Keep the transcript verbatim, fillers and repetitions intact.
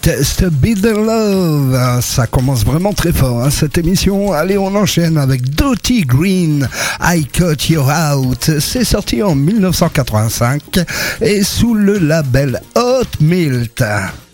Test Beat the Love. Ça commence vraiment très fort, hein, cette émission. Allez, on enchaîne avec Dirty Green, I Cut You Out. C'est sorti en mille neuf cent quatre-vingt-cinq et sous le label Hot Milt.